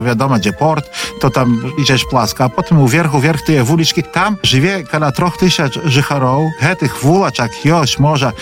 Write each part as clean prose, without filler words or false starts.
wiadomo, gdzie port, to tam idziesz plaska, a potem u wierchu te wuliczki, tam żyje około 3000 życharów, tych wulaczak już może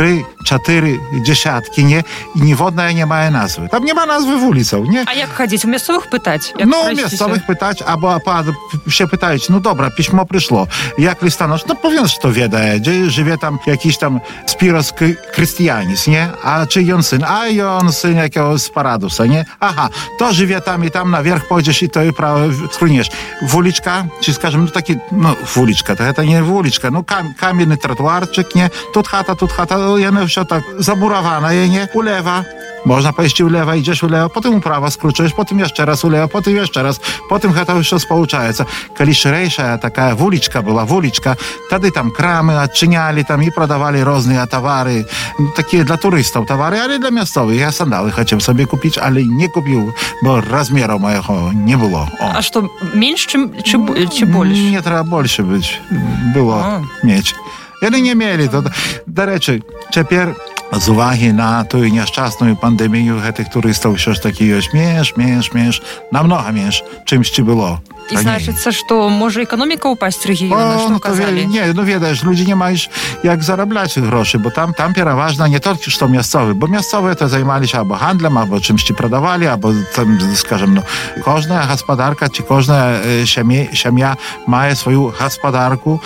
3-4 dziesiątki, nie? I niewodna nie ma nazwy. Tam nie ma nazwy wulicą, nie? A jak chodzić? U miejscowych pytać? No, miejscowych pytać, albo się pytać, no dobra, pismo przyszło, jak listonosz? No powiem, że to wiedzie, gdzie żyje tam jakiś tam Spiros Krystianis, nie? A czy on syn? A i on syn jakiegoś z Paradusa, nie? Aha, to żyje tam i tam na wierch pójdziesz i to i prawo skruniesz. Wuliczka, czy skażemy, no taki, no wuliczka, to nie wuliczka, no kamienny trotuarczyk, nie? Тут хата, яно все так zamurowane, nie? Ulewa. Można pójść ulewa, idziesz ulewa, potem uprawa skrócisz, potem jeszcze raz ulewa, potem jeszcze raz, potem to już spouczaється. Kiedy szersza taka wuliczka była, wtedy tam kramy odczyniali tam i prodawali różne towary, takie dla turystów towary, ale dla miejscowych. Ja sandały chciałem sobie kupić, ale nie kupił, bo rozmiaru mojego nie było. O. A что, меньше, czy больше? Nie trzeba больше być, było mieć. Oni nie mieli to. Do rzeczy, teraz z uwagi na tą nieszczęsną pandemię tych turystów już taki jest mniejszy, намного меньше, czymś ci było. I значится, что może ekonomika upaść regionu, что казали? Nie, no wiesz, ludzie nie mają jak zarabiać groszy, bo tam przeważnie nie tylko że miejscowy, bo miejscowe to zajmowali się albo handlem, albo czymś ci prodawali, albo tam, skażemy, no, każda gospodarka, czy każda ziemia ma swoją gospodarkę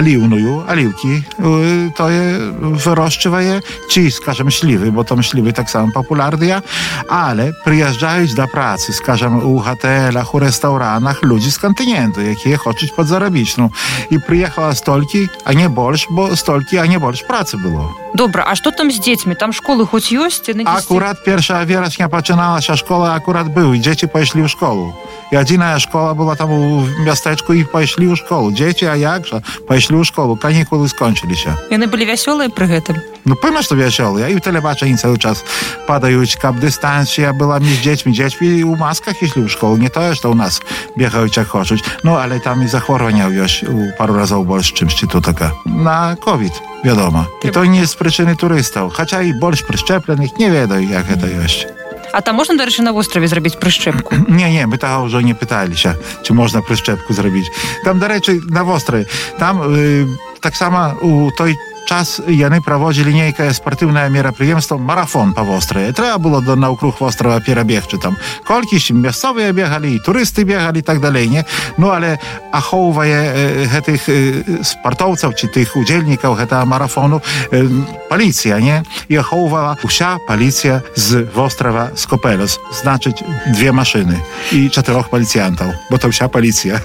oliwki, to je wyrощuje, czy skażemy śliwy, bo tam śliwy tak samo popularne, ale przyjeżdżają do pracy, skażemy u hotelach, u restaurantach ludzi z kontynentu, jakie chcą podzarobić. No. I przyjechała stolki, a nie больше, bo stolki, a nie больше pracy było. Dobra, a co tam z dziećmi? Tam szkoły choć jest? Akurat 1 września zaczynała się szkoła, akurat były i dzieci poszli w szkołę. I jedyna szkoła była tam w miasteczku i poszli w szkołę. Dzieci, a jakże? Poszli w szkołę. Kanikuły skończyli się. I one byli wesołe przy tym? No pewno, że wesołe. I w telebaczeniu cały czas padają kap dystancja. Była mi z dziećmi. Dziećmi u maskach szli w szkołę. Nie to, że u nas biegają jak chcą. No ale tam i zachorowania już paru razy больше czymś tu taka. Na COVID, wiadomo. I to nie z przyczyny turystów. Chociaż i больше przeszczepionych nie wiedzą, jak to jest. A tam można, do rzeczy, na ostrowie zrobić przeszczepku? Nie, my tego już nie pytali się, czy można przeszczepku zrobić. Tam, do rzeczy, na ostrowie. Tam tak samo u tej czas яны проводили некое спортивное мероприемство, марафон по острове. Треба было на округ острова перебегчи там. Кольки місцеві бігали, і туристи бігали, і так далі, не? Ну, але аховує тих спортовців, чи тих удільників этого марафону поліція, не? І аховувала вся поліція з острова Скопелос. Значить, 2 машини і 4 поліціянтів, бо то вся поліція.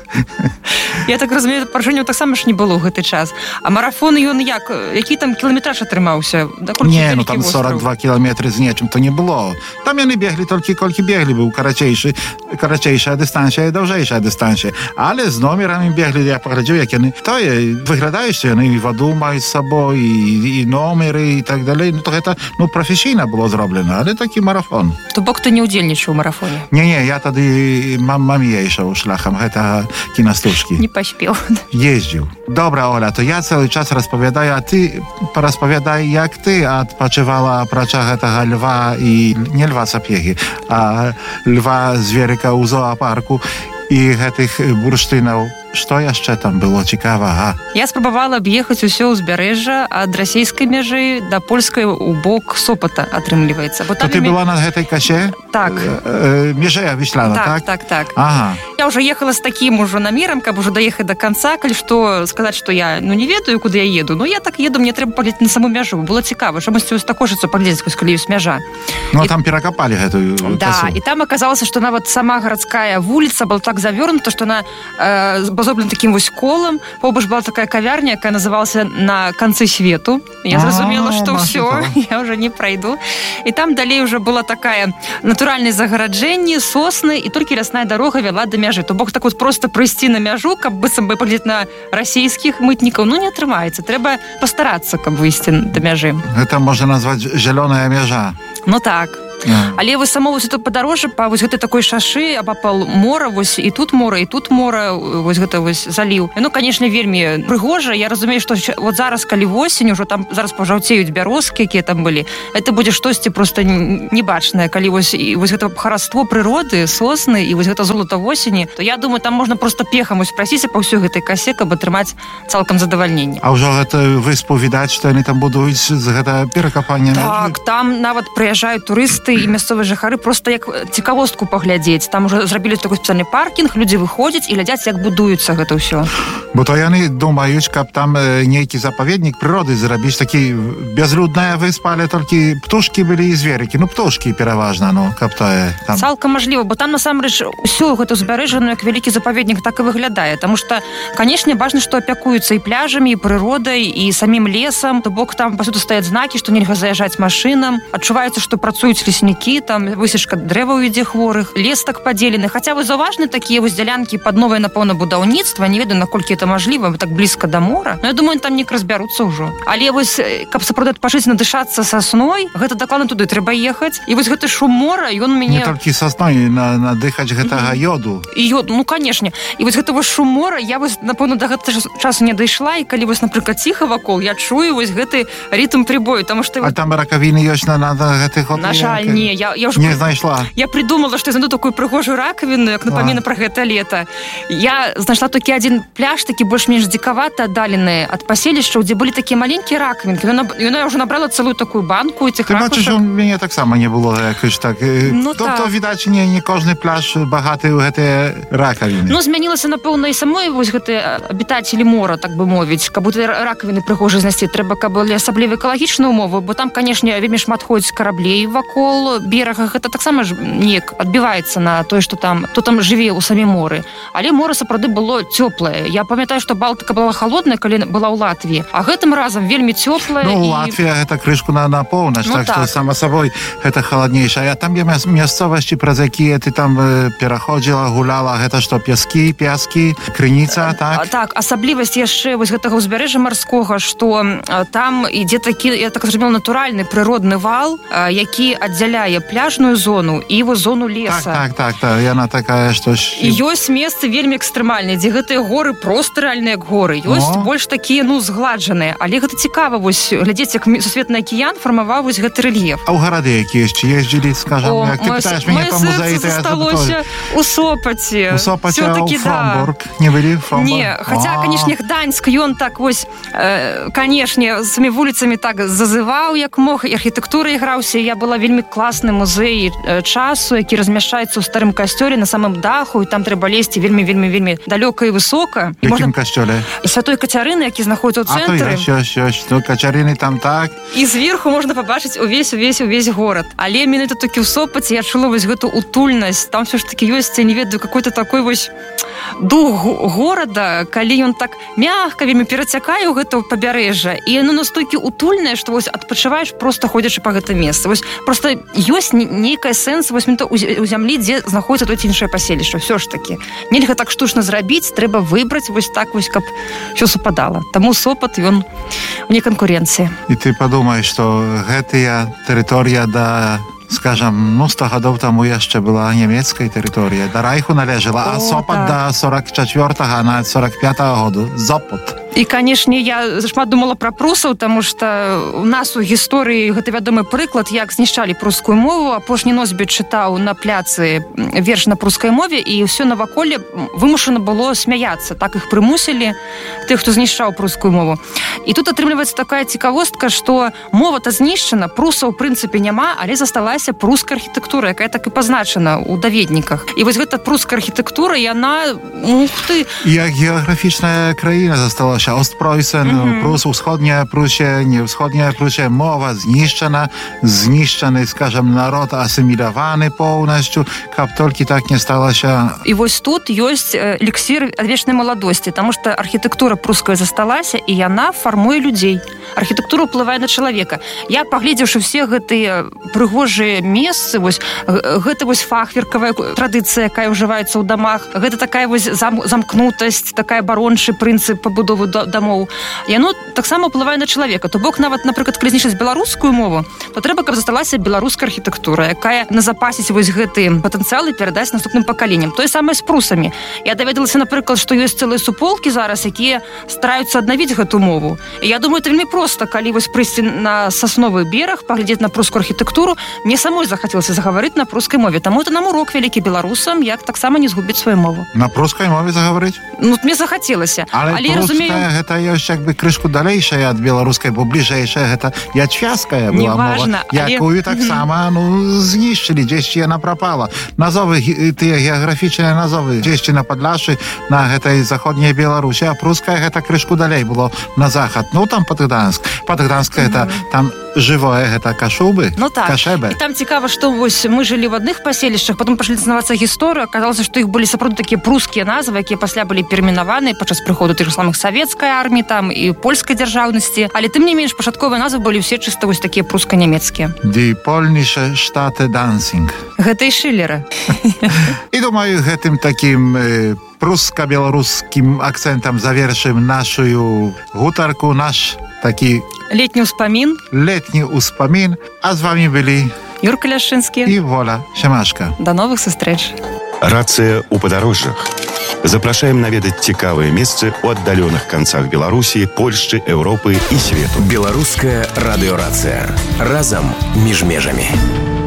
Я так розумію, порушення так само ж не було в цей час. А марафон, він як? Який там кілометраж отримався? Nie, no tam 42 kilometry z niczym to nie było. Tam oni biegli tylko kolki biegli, był karaciejsza dystancja i dłużejsza dystancja. Ale z numerami biegli, ja poradził, jak oni, to je, wyglądają się, oni wodę mają z sobą i numery i tak dalej. No to to, no profesjonalnie było zrobione, ale taki marafon. To bo kto nie udzielniczył w marafonie? Nie, ja wtedy mam jejszą szlachem, to kinostuszki. Nie pośpiał. Jeździł. Dobra, Ola, to ja cały czas rozpowiadaję, a ty porozpowiadaj, jak ty odpoczywała pracach tego lwa i nie lwa Sapieги, a lwa zwieryka u zooparku i tych bursztynów. Что jeszcze tam było ciekawe? Я спробувала об'їхати усе узбережжя від російської межі до польської у бок Сопота, отрымлівається. To ty była na tej kasie? Так. Межея Вишляна, так? Так. Ага. Я уже ехала с таким уже намером, как бы уже доехать до конца, коли что сказать, что я не ведаю, куди я еду. Ну, я так еду, мне треба поглядеть на саму мяжу. Було цікаво, що ми з цього стакожицю поглядеть, коли есть мяжа. Ну, там перекопали эту косу. Да, и там оказалось, что она вот сама городская улица была так завернута, что она зроблена таким вось колом. Побач была такая кавярня, яка называлася «На концы свету». Я зразумела, что все, я уже не пройду. И там далее уже была такая натуральное загороджение, сосны, и только лясная дорога вела до мяжи. То бок так вот просто пройти на мяжу, как бы сам поглядеть на российских мытников, ну, не отрывается. Треба постараться, как бы, выйти до мяжи. Это можно назвать «зеленая мяжа». Ну так. Але вось само вось это падарожжа па вось гэтай такой шашы абапал мора, вось і тут мора, вось гэта вось заліў. Ну, канешне, вельмі прыгожа. Я разумею, што вот зараз, калі восень, ужо там зараз пажаўцеюць бярозкі, якія там былі, это будзе штосьці проста небачнае. Калі вось гэта хараство прыроды, сосны і вось гэта золата восені, то я думаю, там можна проста пехам вось прасіся па ўсёй гэтай касе, каб атрымаць цалкам задавальненне. А ўжо гэта выспу відаць, што яны там будуюць з гэта перакапання? Так, там нават прыязджаюць турысты і мясцовыя жыхары проста як цікавостку паглядзець. Там ужо зрабілі такой спецыяльны паркінг, людзі выходзяць і глядзяць, як будуюцца гэта ўсё. Бо то яны думаюць, каб там нейкі запаведнік прыроды зрабіць, такі бязлюдная выспа, але толькі птушкі былі і зверыкі. Ну, птушкі пераважна, каб тое там. Цалкам мажліва, бо там насамрэч усё гэта ўзбярэжжа, як вялікі запаведнік, так і выглядае. Таму што, канешне, важна, што апякуюцца і пляжамі, і прыродай, і самім лесам. То бок там пасюды стаяць знакі, што нельга заязджаць машынам. Адчуваецца, што працуюць леснікі, там высечка дрэваў ідзе хворых, лес так падзелены. Хаця вы заўважны такія вось дзялянкі пад новае, напэўна, будаўніцтва, не ведаю, наколькі это мажліва, так блізка да мора. Но я думаю, там неяк разбяруцца ўжо. Але вось, каб сапраўды пажыць, надышацца сасной, гэта дакладна туды трэба ехаць. І вось гэты шум мора, ён мяне... Не толькі сасной, надыхаць гэтага йоду. І йод, ну, канешне. І вось гэта вось шум мора, я вось, напэўна, да гэтага часу не дайшла, і калі вось, напрыклад, ціха вакол, я чую вось гэты рытм прыбою, таму што... А там ракавіны ёсць на гэтых отелях? На жаль, не. Я ўжо не знайшла. Я придумала, што я знайду такую прыгожую ракавіну, як напаміна пра гэта лета. Я знайшла толькі адзін пляж, такі больш-менш дзікаваты, аддалены ад паселішчаў, дзе былі такія маленькія ракавінкі. Яна ўжо набрала цэлую такую банку цих ракушак. Ты бачыш, у мяне таксама не было якось так. Ну, то відаць, не кожны пляж багаты ў гэтыя ракавіны. Ну, змянілася, напэўна, і самой вось гэтыя абітацелі мора, так бы мовіць. Каб гэты ракавіны прыгожа знайсці, трэба, каб былі асаблівыя экалагічныя умовы, бо там, канешне, вельмі шмат ходзіць караблей вакол берага. Гэта таксама ж неяк адбіваецца на тое, што там, хто там жыве ў самім моры. Але мора сапраўды было цёплае. Я памятаю, што Балтыка была холодная, калі была ў Латвіі, а гэтым разам вельмі цёплая. Ну, Латвія гэта крышку на поўнач, так што сама сабой гэта халаднейшая. А там є мясцовасці, праз якія ты там пераходзіла, гуляла, гэта што, пяскі, крыніца, так? Так, асаблівасць яшчэ вось гэтага ўзбярэжжа марскога, што там ідзе такі, я так зразумела, натуральны прыродны вал, які аддзяляе пляжную зону і вось зону леса. Так, яна такая, што... І ёсць месцы вельмі экстрэмальныя, дзе гэтыя горы проста рэальныя горы. Ёсць больш такія, згладжаныя. Але гэта цікава, вось, глядзець, як Сусветны акіян фармаваў вось гэты рэльеф. А ў гарады якія яшчэ ездзілі, скажам, як ты пытаеш мяне па музеі, то я засталося у Сопаце. У Сопаце, а ў Фромбург? Не былі Фромбург? Не, хаця, канешне, Гданьск, ён так вось, канешне, самі вуліцамі так зазываў, як мог, і архітэктура іграўся. Я была вельмі класны музей часу, які размяшчаецца ў старым касцёле на самым даху, і там трэба лезці вельмі далёка і высока. Якім касцёле? Святой Кацярыны, які знаходзіцца ў цэнтры. Ёсць. Ну, Кацярыны там так. І зверху можна пабачыць увесь горад. Але менавіта толькі ў Сопаце я чула вось гэту утульнасць. Там все ж таки ёсць, не ведаю, какой-то такой вось дух горада, калі ён так мягка вельмі перацякае ў гэта пабярэжжа. І яно настолькі утульнае, што вось адпачываеш проста ходзячы па гэтым месцы. Вось проста ёсць нейкая сэнс вось у зямлі, дзе знаходзіцца тое ці іншае паселішча. Всё ж таки. Нельга так штучна зрабіць, трэба выбраць вось так вось, каб ўсё супадала. Таму Сопат, ён вне канкурэнцыі. І ты падумаеш, што гэтая тэрыторыя да, скажам, 100 гадоў таму яшчэ была нямецкай тэрыторыя. Да Райху належала, а Сопат да 44-го, а нават 45-го году. Сопат. І, канешне, я шмат думала пра прусаў, таму што у нас у гісторыі гэта вядомы прыклад, як знішчалі прускую мову. Апошні носьбіт чытаў на пляцы верш на прускай мове, і ўсё наваколле вымушана было смяяцца. Так іх прымусілі, тых, хто знішчаў прускую мову. І тут атрымліваецца такая цікавостка, што мова-то знішчана, прусаў, у прынцыпе, няма, але засталася пруская архітэктура, якая так і пазначана ў даведніках. І вось гэта пруская архітэктура, яна, Як геаграфічная краіна засталася. Ostpreußen, Prus, Wschodnia Prusie, nie Wschodnia Prusie, mowa zniszczony, скажем, народ асіміляваны поўнасцю, каб толькі так не сталася. І вось тут ёсць эліксір адвечнай маладосці, таму што архітэктура пруская засталася, і яна фармуе людзей. Архітэктура ўплывае на чалавека. Я, паглядзеўшы все гэтыя прыгожыя месцы, вось, гэта вось фахверкавая традыцыя, якая ўжываецца ў дамах, гэта такая вось замкнутасць, такая барончы прынцып пабудовы дамоў, яно таксама ўплывае на чалавека. То бок нават, напрыклад, калі знішчыць беларускую мову, то трэба, каб засталася беларуская архітэктура, якая назапасіць вось гэты патэнцыял і перадаць наступным пакаленням. Тое самае з прусамі. Я даведалася, напрыклад, што ёсць цэлыя суполкі зараз, якія стараюцца аднавіць гэту мову. І я думаю, это вельмі проста, калі вось прыйсці на Сасновы бераг, паглядзець на прускую архітэктуру, мне самой захацелася загаварыць на прускай мове. Таму это нам урок вялікі беларусам, як таксама не згубіць сваю мову. На прускай мове загаварыць? Ну, мне захацелася. Але пруская, гэта ёсць як бы крышку далейшая ад беларускай, бо бліжэйшая гэта ячвязкая была мова, якую таксама знішчылі, дзесьці яна прапала. Назовы, тыя геаграфічныя назовы, дзесьці на Падляшшы, на гэтай заходняй Беларусі, а пруская гэта крышку далей было на захад. Ну, там Патыгданск. Патыгданск гэта там жывое, гэта Кашубы, Кашэбе. І там цікава, што вось мы жылі в адных паселішчах, потым пачалі дазнавацца гісторыю, аказалася, што іх былі сапраўды такія прускія назвы, якія пасля былі перайменаваны падчас прыходу тых самых савецкай арміі там і польскай дзяржаўнасці, але тым не менш пачатковыя назвы былі ўсе чыста вось такія пруска-нямецкія. Die polnische Städte Dancing. Гэта і Шылера. І думаю, гэтым такім пруска-беларускім акцэнтам завершым нашу гутарку, наш такі летні ўспамін. А з вами былі Юрка Ляшчынскі і Воля Семашка. Да новых сустрэч. Рацыя ў падарожжах. Запрашаем наведаць цікавыя месцы ў аддаленых канцах Беларусі, Польшчы, Еўропы і свету. Беларуская радыёрацыя. Разам між межамі.